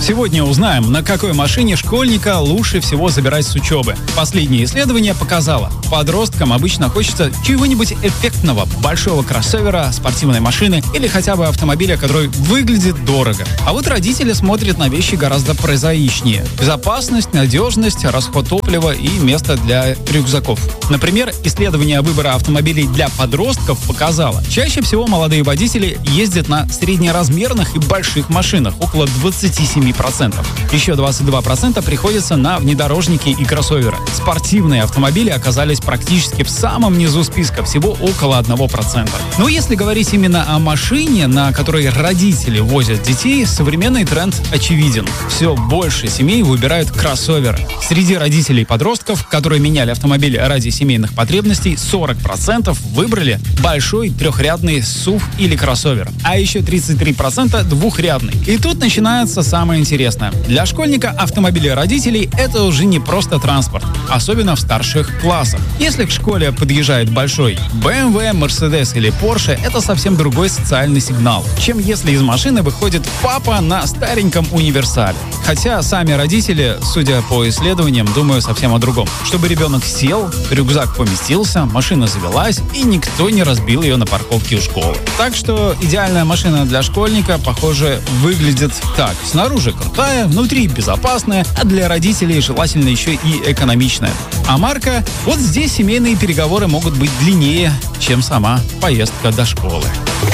Сегодня узнаем, на какой машине школьника лучше всего забирать с учебы. Последнее исследование показало, подросткам обычно хочется чего-нибудь эффектного, большого кроссовера, спортивной машины или хотя бы автомобиля, который выглядит дорого. А вот родители смотрят на вещи гораздо прозаичнее. Безопасность, надежность, расход топлива и место для рюкзаков. Например, исследование выбора автомобилей для подростков показало, чаще всего молодые водители ездят на среднеразмерных и больших машинах, около 27%. Еще 22% приходится на внедорожники и кроссоверы. Спортивные автомобили оказались практически в самом низу списка, всего около 1%. Но если говорить именно о машине, на которой родители возят детей, современный тренд очевиден. Все больше семей выбирают кроссоверы. Среди родителей подростков, которые меняли автомобиль ради семейных потребностей, 40% выбрали большой трехрядный SUV или кроссовер, а еще 33% двухрядный. И тут начинается самое интересное. Для школьника автомобили родителей — это уже не просто транспорт, особенно в старших классах. Если к школе подъезжает большой BMW, Mercedes или Porsche, это совсем другой социальный сигнал, чем если из машины выходит папа на стареньком универсале. Хотя сами родители, судя по исследованиям, думаю совсем о другом. Чтобы ребенок сел, рюкзак поместился, машина завелась и никто не разбил ее на парковке у школы. Так что идеальная машина для школьника, похоже, выглядит так. Снаружи крутая, внутри безопасная, а для родителей желательно еще и экономичная. А марка? Вот здесь семейные переговоры могут быть длиннее, чем сама поездка до школы.